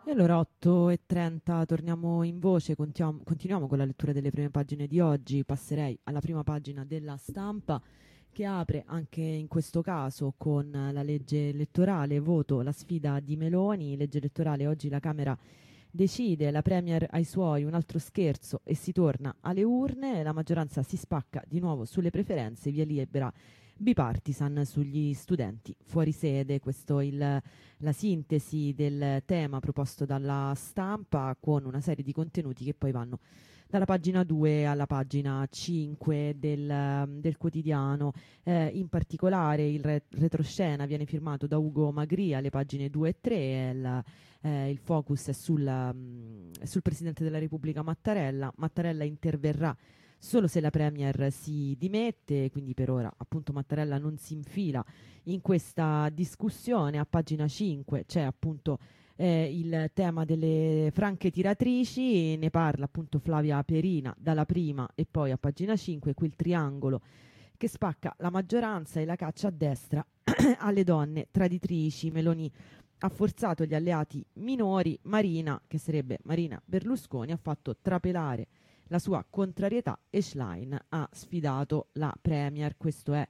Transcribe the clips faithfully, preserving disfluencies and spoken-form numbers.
E allora otto e trenta torniamo in voce, continuiamo, continuiamo con la lettura delle prime pagine di oggi. Passerei alla prima pagina della Stampa che apre anche in questo caso con la legge elettorale, voto, la sfida di Meloni, legge elettorale, oggi la Camera decide, la Premier ai suoi un altro scherzo e si torna alle urne, la maggioranza si spacca di nuovo sulle preferenze, via libera bipartisan sugli studenti fuori sede. Questo è il la sintesi del tema proposto dalla Stampa con una serie di contenuti che poi vanno dalla pagina due alla pagina cinque del, del quotidiano. Eh, in particolare il re- retroscena viene firmato da Ugo Magria alle pagine due e tre, e il, eh, il focus è sul, mm, sul Presidente della Repubblica Mattarella. Mattarella interverrà solo se la Premier si dimette, quindi per ora appunto Mattarella non si infila in questa discussione. A pagina cinque c'è appunto eh, il tema delle franche tiratrici, ne parla appunto Flavia Perina dalla prima, e poi a pagina cinque quel triangolo che spacca la maggioranza e la caccia a destra alle donne traditrici. Meloni ha forzato gli alleati minori, Marina, che sarebbe Marina Berlusconi, ha fatto trapelare la sua contrarietà e Schlein ha sfidato la Premier. Questo è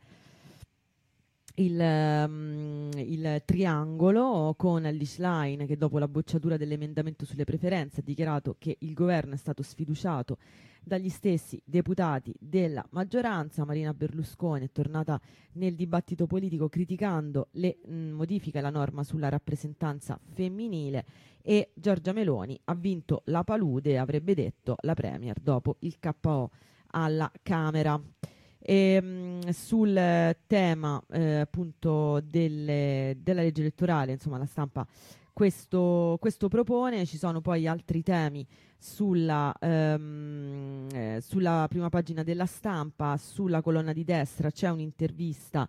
il, um, il triangolo con l'Isline che dopo la bocciatura dell'emendamento sulle preferenze ha dichiarato che il governo è stato sfiduciato dagli stessi deputati della maggioranza. Marina Berlusconi è tornata nel dibattito politico criticando le mh, modifiche alla norma sulla rappresentanza femminile, e Giorgia Meloni ha vinto la palude, avrebbe detto la Premier dopo il K O alla Camera. E, mh, sul tema eh, appunto delle- della legge elettorale, insomma, la Stampa questo, questo propone. Ci sono poi altri temi sulla, ehm, eh, sulla prima pagina della Stampa. Sulla colonna di destra c'è un'intervista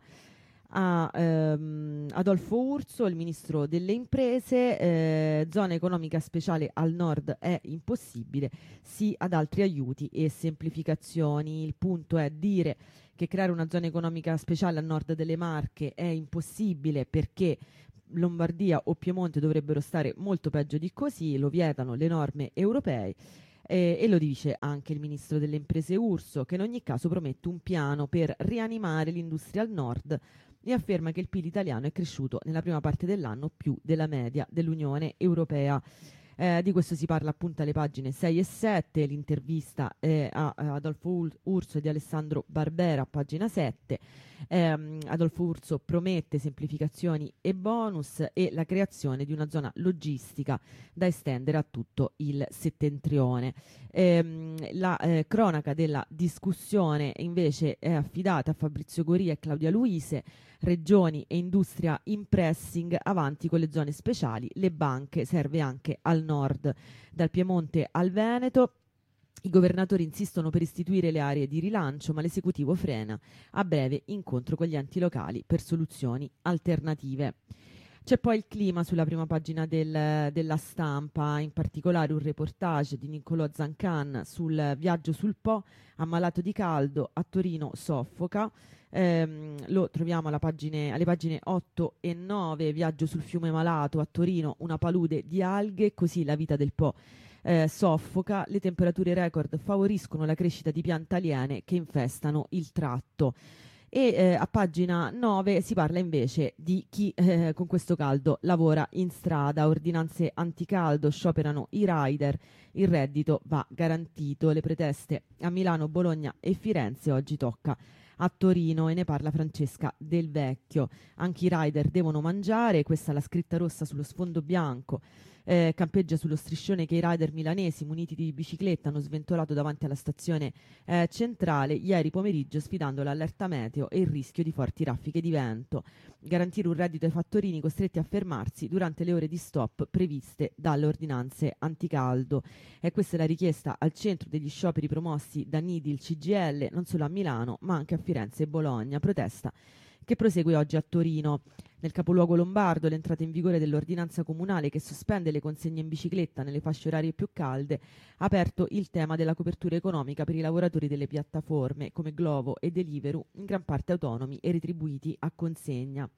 a ehm, Adolfo Urso, il ministro delle imprese. Eh, zona economica speciale al nord è impossibile, sì ad altri aiuti e semplificazioni. Il punto è dire che creare una zona economica speciale al nord delle Marche è impossibile perché Lombardia o Piemonte dovrebbero stare molto peggio di così, lo vietano le norme europee. Eh, e lo dice anche il ministro delle imprese Urso, che in ogni caso promette un piano per rianimare l'industria al nord, e afferma che il P I L italiano è cresciuto nella prima parte dell'anno più della media dell'Unione Europea. Eh, di questo si parla appunto alle pagine sei e sette. L'intervista è a, a Adolfo Ur- Urso e di Alessandro Barbera a pagina sette. Ehm, Adolfo Urso promette semplificazioni e bonus e la creazione di una zona logistica da estendere a tutto il settentrione. Ehm, la eh, cronaca della discussione invece è affidata a Fabrizio Goria e Claudia Luise. Regioni e industria in pressing, avanti con le zone speciali, le banche, serve anche al nord, dal Piemonte al Veneto. I governatori insistono per istituire le aree di rilancio, ma l'esecutivo frena. A breve incontro con gli enti locali per soluzioni alternative. C'è poi il clima sulla prima pagina del- della Stampa, in particolare un reportage di Niccolò Zancan sul viaggio sul Po, ammalato di caldo, a Torino soffoca. Ehm, lo troviamo alla pagine- alle pagine otto e nove. Viaggio sul fiume malato, a Torino una palude di alghe, così la vita del Po eh, soffoca. Le temperature record favoriscono la crescita di piante aliene che infestano il tratto. E eh, a pagina nove si parla invece di chi eh, con questo caldo lavora in strada. Ordinanze anticaldo, scioperano i rider, il reddito va garantito. Le proteste a Milano, Bologna e Firenze, oggi tocca a Torino, e ne parla Francesca Del Vecchio. Anche i rider devono mangiare, questa è la scritta rossa sullo sfondo bianco. Eh, campeggia sullo striscione che i rider milanesi muniti di bicicletta hanno sventolato davanti alla stazione eh, centrale ieri pomeriggio, sfidando l'allerta meteo e il rischio di forti raffiche di vento. Garantire un reddito ai fattorini costretti a fermarsi durante le ore di stop previste dalle ordinanze anticaldo. E questa è la richiesta al centro degli scioperi promossi da Nidi, il C G I L, non solo a Milano ma anche a Firenze e Bologna. Protesta che prosegue oggi a Torino. Nel capoluogo lombardo l'entrata in vigore dell'ordinanza comunale che sospende le consegne in bicicletta nelle fasce orarie più calde ha aperto il tema della copertura economica per i lavoratori delle piattaforme come Glovo e Deliveroo, in gran parte autonomi e retribuiti a consegna.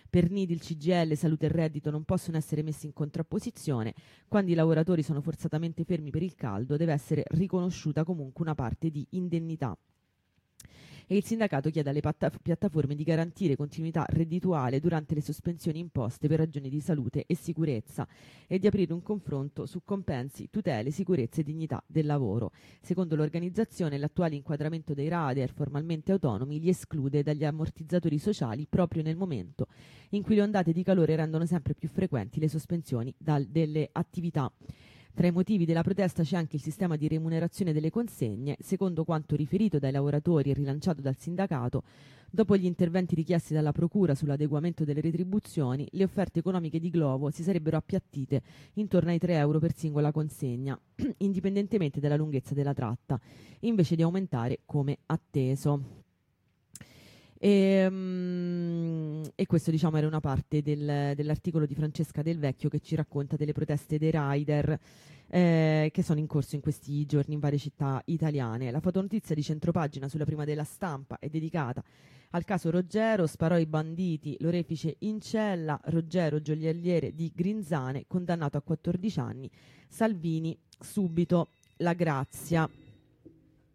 Per N I D, il C G I L, salute e reddito non possono essere messi in contrapposizione. Quando i lavoratori sono forzatamente fermi per il caldo, deve essere riconosciuta comunque una parte di indennità. E il sindacato chiede alle patta- piattaforme di garantire continuità reddituale durante le sospensioni imposte per ragioni di salute e sicurezza e di aprire un confronto su compensi, tutele, sicurezza e dignità del lavoro. Secondo l'organizzazione, l'attuale inquadramento dei rider formalmente autonomi li esclude dagli ammortizzatori sociali proprio nel momento in cui le ondate di calore rendono sempre più frequenti le sospensioni dal- delle attività. Tra i motivi della protesta c'è anche il sistema di remunerazione delle consegne. Secondo quanto riferito dai lavoratori e rilanciato dal sindacato, dopo gli interventi richiesti dalla Procura sull'adeguamento delle retribuzioni, le offerte economiche di Glovo si sarebbero appiattite intorno ai tre euro per singola consegna, indipendentemente dalla lunghezza della tratta, invece di aumentare come atteso. E, mm, e questo, diciamo, era una parte del- dell'articolo di Francesca Del Vecchio che ci racconta delle proteste dei rider eh, che sono in corso in questi giorni in varie città italiane. La fotonotizia di centropagina sulla prima della Stampa è dedicata al caso Roggero, sparò ai banditi, l'orefice in cella, Roggero gioielliere di Grinzane condannato a quattordici anni, Salvini subito la grazia.